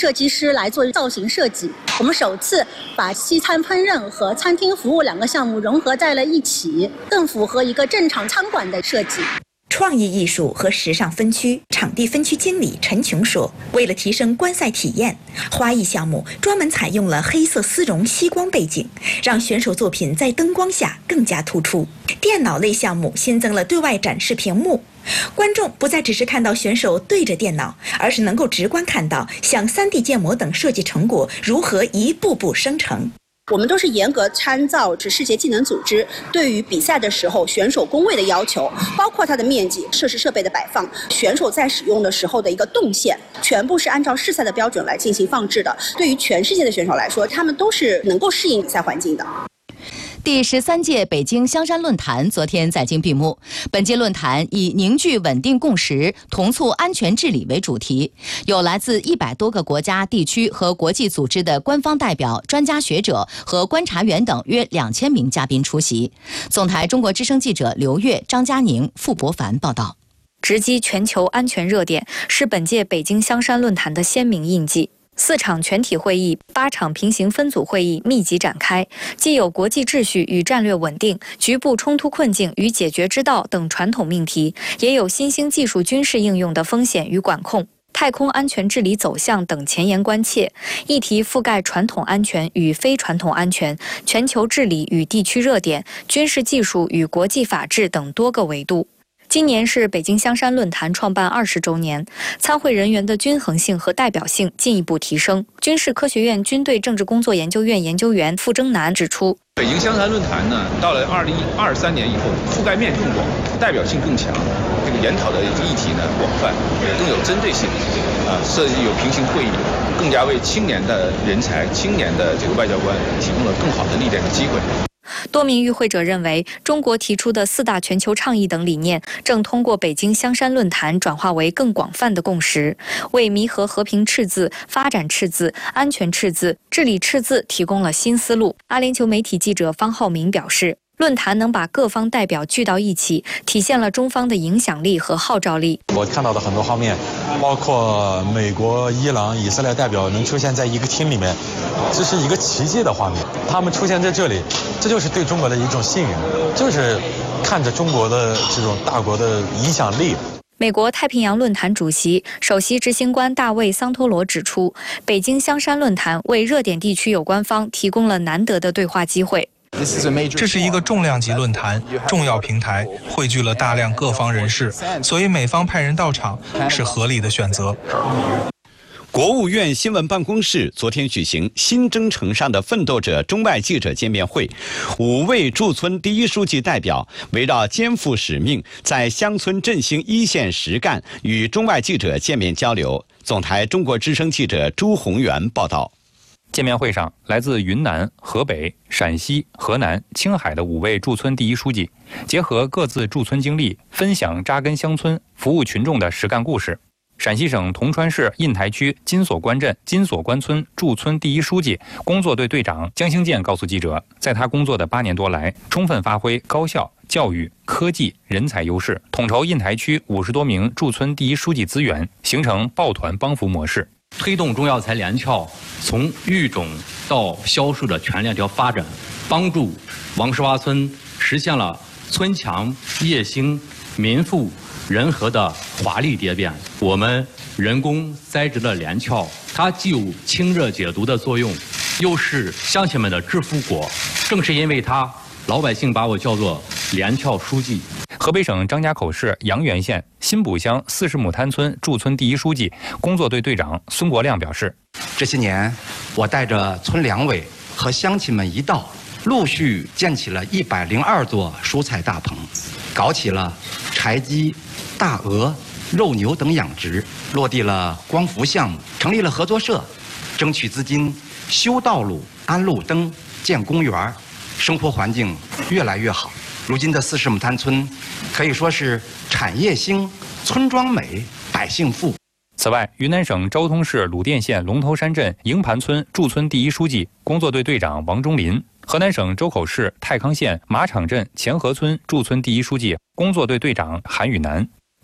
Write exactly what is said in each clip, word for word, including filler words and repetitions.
设计师来做造型设计。我们首次把西餐烹饪和餐厅服务两个项目融合在了一起，更符合一个正常餐馆的设计。 创意艺术和时尚分区场地分区经理陈琼说，为了提升观赛体验，花艺项目专门采用了黑色丝绒吸光背景，让选手作品在灯光下更加突出。电脑类项目新增了对外展示屏幕，观众不再只是看到选手对着电脑，而是能够直观看到像 三 D 建模等设计成果如何一步步生成。 我们都是严格参照世界技能组织对于比赛的时候选手工位的要求，包括它的面积、设施设备的摆放、选手在使用的时候的一个动线，全部是按照世赛的标准来进行放置的。对于全世界的选手来说，他们都是能够适应比赛环境的。 第十三届北京香山论坛昨天在京闭幕。本届论坛以凝聚稳定共识、同促安全治理为主题，有来自一百多个国家、地区和国际组织的官方代表、专家学者和观察员等约两千名嘉宾出席。总台中国之声记者刘越、张佳宁、傅博凡报道。 直击全球安全热点是本届北京香山论坛的鲜明印记。四场全体会议、八场平行分组会议密集展开，既有国际秩序与战略稳定、局部冲突困境与解决之道等传统命题，也有新兴技术军事应用的风险与管控、太空安全治理走向等前沿关切。议题覆盖传统安全与非传统安全、全球治理与地区热点、军事技术与国际法治等多个维度。今年是北京香山论坛创办二十周年，参会人员的均衡性和代表性进一步提升。军事科学院军队政治工作研究院研究员傅征南指出， 北京香山论坛呢，到了二零二三年以后，覆盖面更广，代表性更强，这个研讨的议题呢广泛，也更有针对性，啊，设计有平行会议，更加为青年的人才、青年的这个外交官提供了更好的历练的机会。 多名与会者认为，中国提出的四大全球倡议等理念正通过北京香山论坛转化为更广泛的共识，为弥合和平赤字、发展赤字、安全赤字、治理赤字提供了新思路。阿联酋媒体记者方浩明表示，论坛能把各方代表聚到一起，体现了中方的影响力和号召力。 我看到的很多画面，包括美国、伊朗、以色列代表能出现在一个厅里面，这是一个奇迹的画面。他们出现在这里，这就是对中国的一种信任，就是看着中国的这种大国的影响力。 美国太平洋论坛主席、首席执行官大卫·桑托罗指出，北京香山论坛为热点地区有关方提供了难得的对话机会。 这是一个重量级论坛，重要平台，汇聚了大量各方人士，所以美方派人到场是合理的选择。 国务院新闻办公室昨天举行新征程上的奋斗者中外记者见面会，五位驻村第一书记代表围绕肩负使命，在乡村振兴一线实干，与中外记者见面交流。总台中国之声记者朱宏元报道。 见面会上，来自云南、河北、陕西、河南、青海的五位驻村第一书记，结合各自驻村经历，分享扎根乡村、服务群众的实干故事。陕西省铜川市印台区金锁关镇金锁关村驻村第一书记、工作队队长江兴建告诉记者，在他工作的八年多来，充分发挥高校、教育、科技、人才优势，统筹印台区五十多名驻村第一书记资源，形成抱团帮扶模式。 推动中药材联侨从育种到销售的全链条发展，帮助王石洼村实现了村强业兴民富人和的华丽蝶变。我们人工栽植了连翘，它既有清热解毒的作用，又是乡亲们的致富果。正是因为它，老百姓把我叫做连翘书记。 河北省张家口市阳原县新堡乡四十亩滩村驻村第一书记、工作队队长孙国亮表示， 这些年，我带着村两委和乡亲们一道，陆续建起了一百零二座蔬菜大棚，搞起了柴鸡、大鹅、肉牛等养殖，落地了光伏项目，成立了合作社，争取资金修道路、安路灯、建公园，生活环境越来越好。如今的四十亩滩村可以说是产业兴、村庄美、百姓富。 此外，云南省昭通市鲁甸县龙头山镇营盘村驻村第一书记、工作队队长王忠林，河南省周口市太康县马场镇前河村驻村第一书记、工作队队长韩宇南。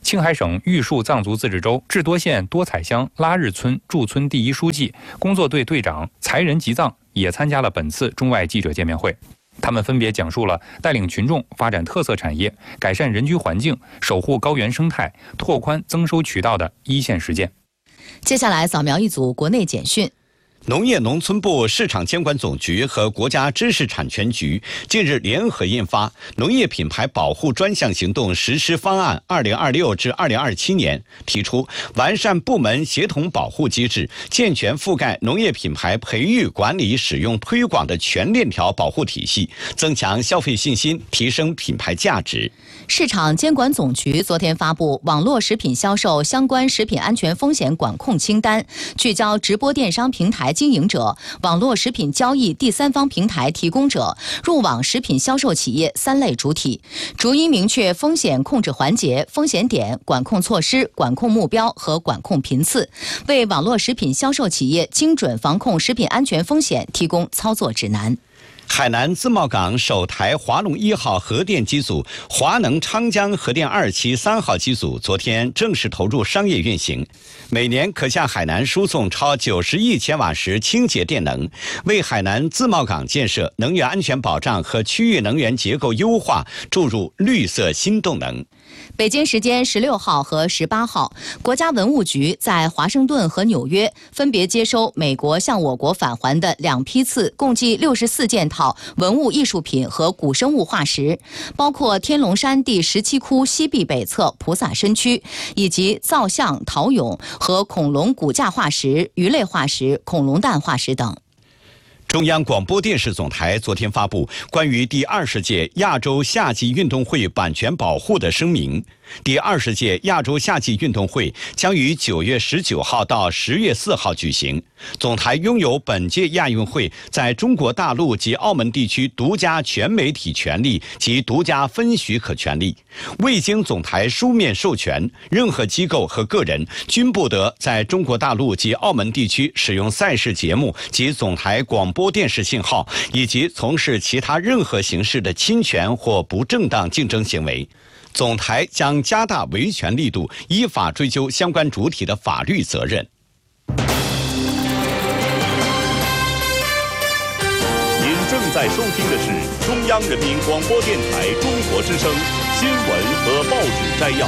青海省玉树藏族自治州智多县多彩乡拉日村驻村第一书记、工作队队长才仁吉藏也参加了本次中外记者见面会。他们分别讲述了带领群众发展特色产业、改善人居环境、守护高原生态、拓宽增收渠道的一线实践。 接下来扫描一组国内简讯。 农业农村部市场监管总局和国家知识产权局近日联合印发《农业品牌保护专项行动实施方案（二零二六至二零二七年）》，提出完善部门协同保护机制，健全覆盖农业品牌培育、管理、使用、推广的全链条保护体系，增强消费信心，提升品牌价值。 市场监管总局昨天发布网络食品销售相关食品安全风险管控清单，聚焦直播电商平台经营者、网络食品交易第三方平台提供者、入网食品销售企业三类主体，逐一明确风险控制环节、风险点、管控措施、管控目标和管控频次，为网络食品销售企业精准防控食品安全风险提供操作指南。 海南自贸港首台华龙一号核电机组华能昌江核电二期三号机组昨天正式投入商业运行，每年可向海南输送超九十亿千瓦时清洁电能，为海南自贸港建设、能源安全保障和区域能源结构优化注入绿色新动能。 北京时间十六号和十八号，国家文物局在华盛顿和纽约分别接收美国向我国返还的两批次，共计六十四件套文物艺术品和古生物化石，包括天龙山第十七窟西壁北侧菩萨身躯，以及造像、陶俑和恐龙骨架化石、鱼类化石、恐龙蛋化石等。 中央广播电视总台昨天发布关于第二十届亚洲夏季运动会版权保护的声明。第二十届亚洲夏季运动会将于九月十九号到十月四号举行。总台拥有本届亚运会在中国大陆及澳门地区独家全媒体权利及独家分许可权利。未经总台书面授权，任何机构和个人均不得在中国大陆及澳门地区使用赛事节目及总台广播电视信号，以及从事其他任何形式的侵权或不正当竞争行为。总台将加大维权力度，依法追究相关主体的法律责任。 您正在收听的是中央人民广播电台中国之声新闻和报纸摘要。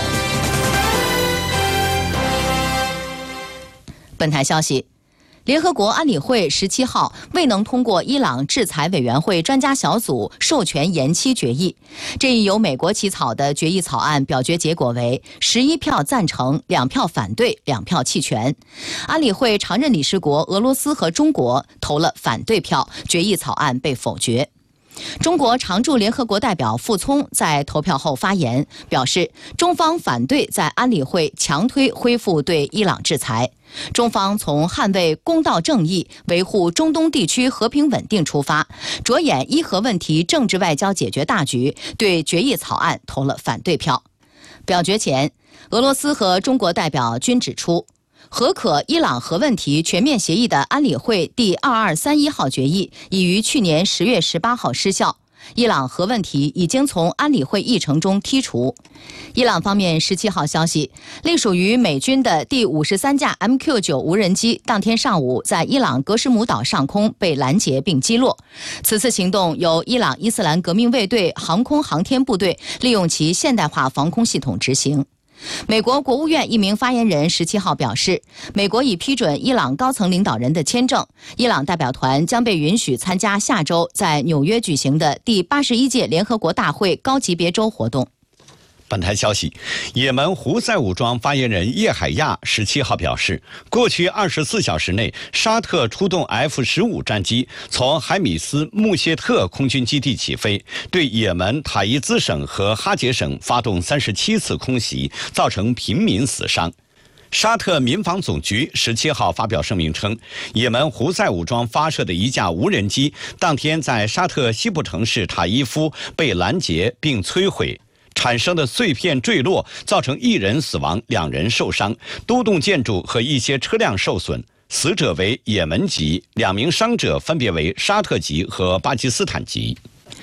本台消息。联合国安理会十七号未能通过伊朗制裁委员会专家小组授权延期决议。这一由美国起草的决议草案表决结果为十一票赞成、两票反对、两票弃权。安理会常任理事国俄罗斯和中国投了反对票，决议草案被否决。中国常驻联合国代表傅聪在投票后发言，表示中方反对在安理会强推恢复对伊朗制裁。中方从捍卫公道正义、维护中东地区和平稳定出发，着眼伊核问题政治外交解决大局，对决议草案投了反对票。表决前，俄罗斯和中国代表均指出，核可伊朗核问题全面协议的安理会第二二三一号决议已于去年十月十八号失效，伊朗核问题已经从安理会议程中剔除。伊朗方面十七号消息，隶属于美军的第五十三架 M Q 九 无人机当天上午在伊朗格什姆岛上空被拦截并击落。此次行动由伊朗伊斯兰革命卫队航空航天部队利用其现代化防空系统执行。美国国务院一名发言人十七号表示，美国已批准伊朗高层领导人的签证，伊朗代表团将被允许参加下周在纽约举行的第八十一届联合国大会高级别周活动。 本台消息，也门胡塞武装发言人叶海亚十七号表示，过去二十四小时内，沙特出动 F 十五 战机从海米斯穆谢特空军基地起飞，对也门塔伊兹省和哈杰省发动三十七次空袭，造成平民死伤。沙特民防总局十七号发表声明称，也门胡塞武装发射的一架无人机当天在沙特西部城市塔伊夫被拦截并摧毁，产生的碎片坠落，造成一人死亡，两人受伤，多栋建筑和一些车辆受损，死者为也门籍，两名伤者分别为沙特籍和巴基斯坦籍。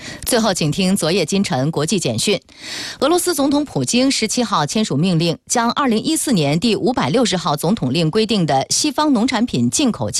最后，请听昨夜今晨国际简讯。俄罗斯总统普京十七号签署命令，将二零一四年第五百六十号总统令规定的西方农产品进口